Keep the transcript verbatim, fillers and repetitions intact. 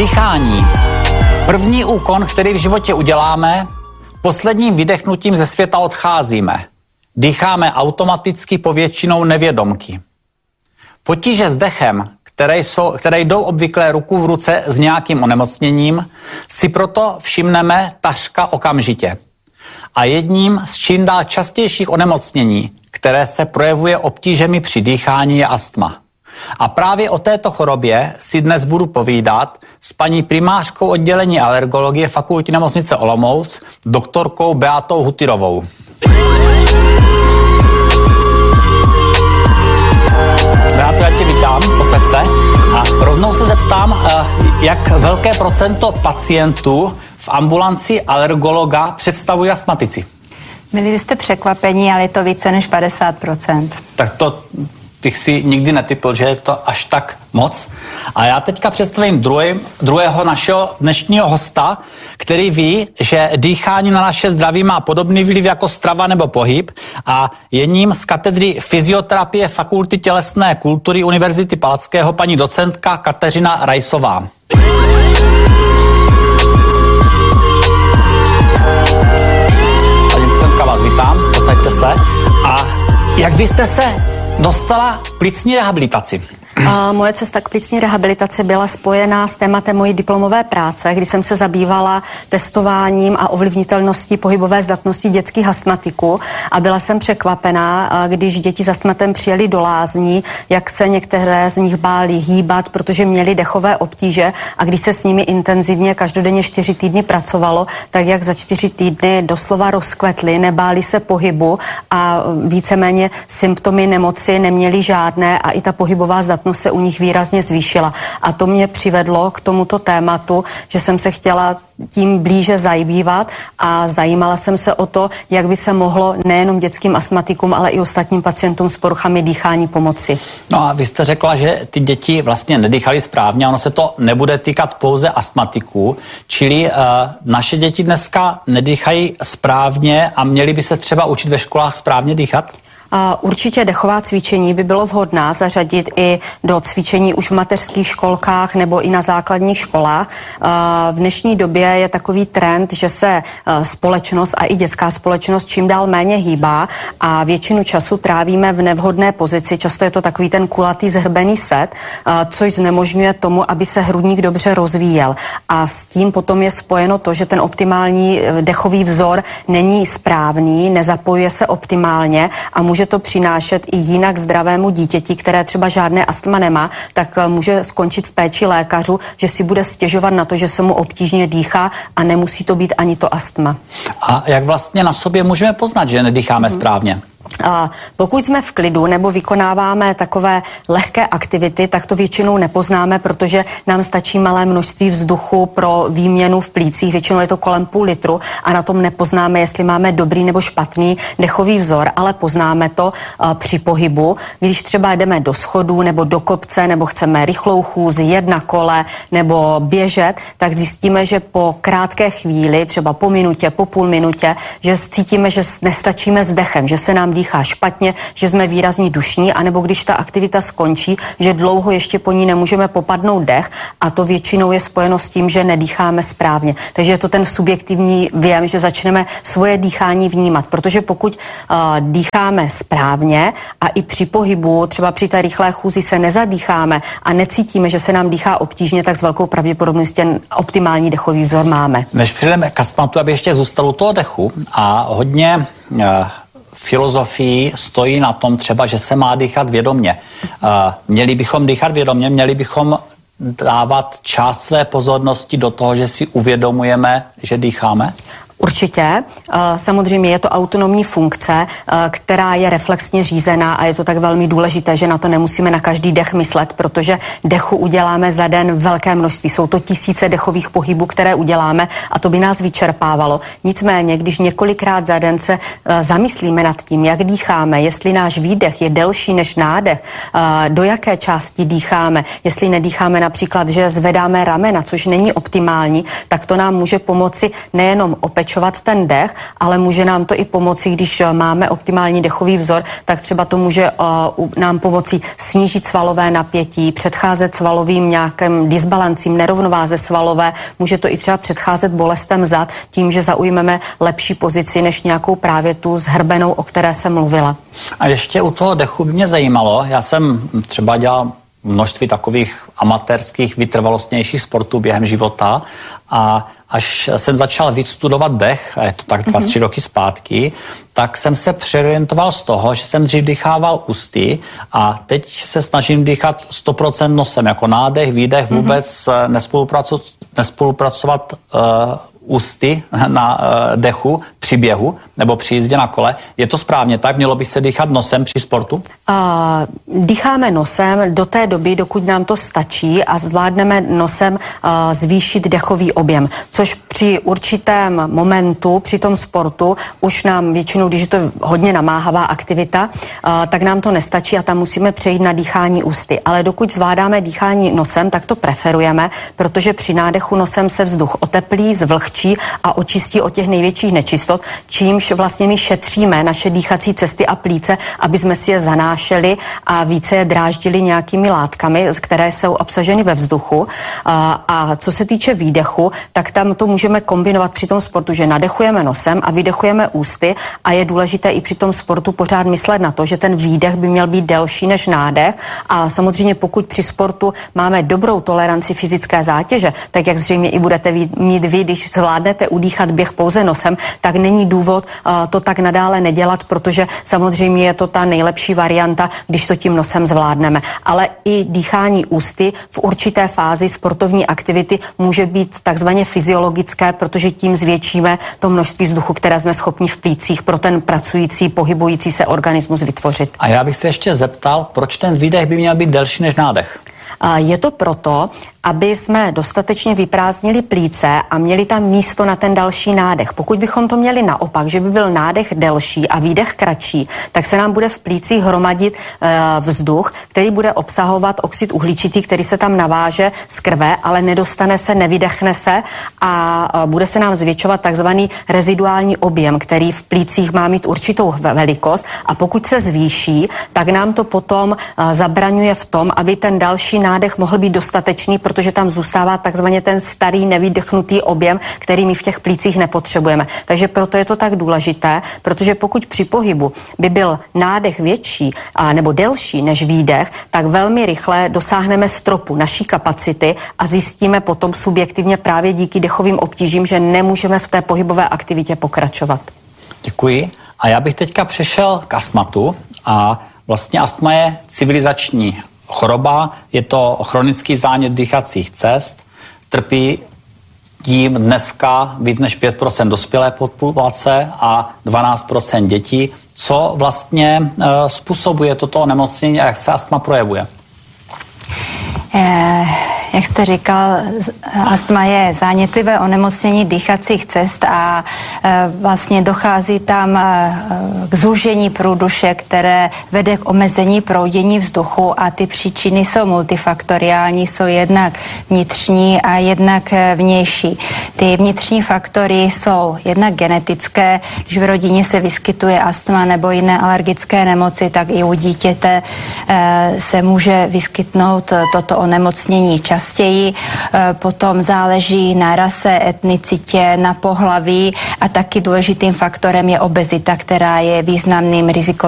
Dýchání. První úkon, který v životě uděláme, posledním vydechnutím ze světa odcházíme. Dýcháme automaticky, povětšinou nevědomky. Potíže s dechem, které, jsou, které jdou obvykle ruku v ruce s nějakým onemocněním, si proto všimneme takřka okamžitě. A jedním z čím dál častějších onemocnění, které se projevuje obtížemi při dýchání, je astma. A právě o této chorobě si dnes budu povídat s paní primářkou oddělení alergologie Fakultní nemocnice Olomouc, doktorkou Beatou Hutyrovou. Beato, já tě vítám, posaď se. A rovnou se zeptám, jak velké procento pacientů v ambulanci alergologa představují astmatici? Byli jste překvapení, ale je to více než padesát procent. Tak to bych si nikdy netypl, že je to až tak moc. A já teďka představím druhý, druhého našeho dnešního hosta, který ví, že dýchání na naše zdraví má podobný vliv jako strava nebo pohyb a je ním z katedry fyzioterapie Fakulty tělesné kultury Univerzity Palackého paní docentka Kateřina Rajsová. Paní docentka, vás vítám, posaďte se. A jak vy jste se dostala k plicní rehabilitaci? A moje cesta k plicní rehabilitaci byla spojená s tématem mojí diplomové práce, kdy jsem se zabývala testováním a ovlivnitelností pohybové zdatnosti dětských astmatiků a byla jsem překvapená, když děti s astmatem přijeli do lázní, jak se některé z nich báli hýbat, protože měli dechové obtíže a když se s nimi intenzivně každodenně čtyři týdny pracovalo, tak jak za čtyři týdny doslova rozkvetli, nebáli se pohybu a víceméně symptomy nemoci neměli žádné a i ta pohybová zdatnost se u nich výrazně zvýšila. A to mě přivedlo k tomuto tématu, že jsem se chtěla tím blíže zabývat a zajímala jsem se o to, jak by se mohlo nejenom dětským astmatikům, ale i ostatním pacientům s poruchami dýchání pomoci. No a vy jste řekla, že ty děti vlastně nedýchaly správně, ono se to nebude týkat pouze astmatiků, čili uh, naše děti dneska nedýchají správně a měly by se třeba učit ve školách správně dýchat? Určitě dechová cvičení by bylo vhodná zařadit i do cvičení už v mateřských školkách nebo i na základních školách. V dnešní době je takový trend, že se společnost a i dětská společnost čím dál méně hýbá a většinu času trávíme v nevhodné pozici. Často je to takový ten kulatý zhrbený set, což znemožňuje tomu, aby se hrudník dobře rozvíjel. A s tím potom je spojeno to, že ten optimální dechový vzor není správný, nezapojuje se optimálně a může to přinášet i jinak zdravému dítěti, které třeba žádné astma nemá, tak může skončit v péči lékařů, že si bude stěžovat na to, že se mu obtížně dýchá a nemusí to být ani to astma. A jak vlastně na sobě můžeme poznat, že nedýcháme hmm. správně? A pokud jsme v klidu nebo vykonáváme takové lehké aktivity, tak to většinou nepoznáme, protože nám stačí malé množství vzduchu pro výměnu v plících, většinou je to kolem půl litru a na tom nepoznáme, jestli máme dobrý nebo špatný dechový vzor, ale poznáme to uh, při pohybu. Když třeba jdeme do schodů nebo do kopce nebo chceme rychlou chůzi, jet na kole nebo běžet, tak zjistíme, že po krátké chvíli, třeba po minutě, po půl minutě, že cítíme, že nestačíme s dechem, že se nám dýchá špatně, že jsme výrazně dušní, anebo když ta aktivita skončí, že dlouho ještě po ní nemůžeme popadnout dech a to většinou je spojeno s tím, že nedýcháme správně. Takže je to ten subjektivní věm, že začneme svoje dýchání vnímat, protože pokud uh, dýcháme správně a i při pohybu, třeba při té rychlé chůzi se nezadýcháme a necítíme, že se nám dýchá obtížně, tak s velkou pravděpodobností ten optimální dechový vzor máme. Než přijdeme k astmatu, aby ještě zůstalo toho dechu a hodně uh, filozofii stojí na tom třeba, že se má dýchat vědomě. Měli bychom dýchat vědomě, měli bychom dávat část své pozornosti do toho, že si uvědomujeme, že dýcháme? Určitě. Samozřejmě je to autonomní funkce, která je reflexně řízená a je to tak velmi důležité, že na to nemusíme na každý dech myslet, protože dechu uděláme za den velké množství. Jsou to tisíce dechových pohybů, které uděláme a to by nás vyčerpávalo. Nicméně, když několikrát za den se zamyslíme nad tím, jak dýcháme, jestli náš výdech je delší než nádech, do jaké části dýcháme, jestli nedýcháme například, že zvedáme ramena, což není optimální, tak to nám může pomoci nejenom opečovat zabezpečovat ten dech, ale může nám to i pomoci, když máme optimální dechový vzor, tak třeba to může uh, nám pomoci snížit svalové napětí, předcházet svalovým nějakým disbalancím, nerovnováze svalové, může to i třeba předcházet bolestem zad tím, že zaujmeme lepší pozici než nějakou právě tu zhrbenou, o které jsem mluvila. A ještě u toho dechu by mě zajímalo, já jsem třeba dělal množství takových amatérských, vytrvalostnějších sportů během života a až jsem začal víc studovat dech, je to tak dva, mm-hmm. tři roky zpátky, tak jsem se přeorientoval z toho, že jsem dřív dýchával ústy a teď se snažím dýchat sto procent nosem, jako nádech, výdech, vůbec mm-hmm. nespolupracovat, nespolupracovat uh, ústy na uh, dechu při běhu nebo při jízdě na kole. Je to správně tak? Mělo by se dýchat nosem při sportu? Uh, dýcháme nosem do té doby, dokud nám to stačí a zvládneme nosem uh, zvýšit dechový objem, což při určitém momentu, při tom sportu, už nám většinou, když je to hodně namáhavá aktivita, uh, tak nám to nestačí a tam musíme přejít na dýchání ústy. Ale dokud zvládáme dýchání nosem, tak to preferujeme, protože při nádechu nosem se vzduch oteplí, zvlhčí a očistí od těch největších nečistot, čímž vlastně my šetříme naše dýchací cesty a plíce, aby jsme si je zanášeli a více je dráždili nějakými látkami, které jsou obsaženy ve vzduchu. A, a co se týče výdechu, tak tam to můžeme kombinovat při tom sportu, že nadechujeme nosem a vydechujeme ústy a je důležité i při tom sportu pořád myslet na to, že ten výdech by měl být delší než nádech a samozřejmě pokud při sportu máme dobrou toleranci fyzické zátěže, tak jak zřejmě i budete mít vy, když zvládnete udýchat běh pouze nosem, tak není důvod uh, to tak nadále nedělat, protože samozřejmě je to ta nejlepší varianta, když to tím nosem zvládneme. Ale i dýchání ústy v určité fázi sportovní aktivity může být takzvaně fyziologické, protože tím zvětšíme to množství vzduchu, které jsme schopni v plících pro ten pracující, pohybující se organismus vytvořit. A já bych se ještě zeptal, proč ten výdech by měl být delší než nádech? Je to proto, aby jsme dostatečně vyprázdnili plíce a měli tam místo na ten další nádech. Pokud bychom to měli naopak, že by byl nádech delší a výdech kratší, tak se nám bude v plících hromadit e, vzduch, který bude obsahovat oxid uhličitý, který se tam naváže z krve, ale nedostane se, nevydechne se a e, bude se nám zvětšovat takzvaný reziduální objem, který v plících má mít určitou velikost a pokud se zvýší, tak nám to potom e, zabraňuje v tom, aby ten další nádech mohl být dostatečný, protože tam zůstává takzvaně ten starý nevydechnutý objem, který my v těch plících nepotřebujeme. Takže proto je to tak důležité, protože pokud při pohybu by byl nádech větší a, nebo delší než výdech, tak velmi rychle dosáhneme stropu naší kapacity a zjistíme potom subjektivně právě díky dechovým obtížím, že nemůžeme v té pohybové aktivitě pokračovat. Děkuji. A já bych teďka přešel k astmatu a vlastně astma je civilizační choroba, je to chronický zánět dýchacích cest, trpí tím dneska víc než pět procent dospělé populace a dvanáct procent dětí. Co vlastně uh, způsobuje toto onemocnění a jak se astma projevuje? Eh, jak jste říkal, astma je zánětlivé onemocnění dýchacích cest a e, vlastně dochází tam e, k zúžení průduše, které vede k omezení proudění vzduchu a ty příčiny jsou multifaktoriální, jsou jednak vnitřní a jednak vnější. Ty vnitřní faktory jsou jednak genetické, když v rodině se vyskytuje astma nebo jiné alergické nemoci, tak i u dítěte e, se může vyskytnout toto onemocnění častěji. Potom záleží na rase, etnicitě, na pohlaví a taky důležitým faktorem je obezita, která je významným rizikovým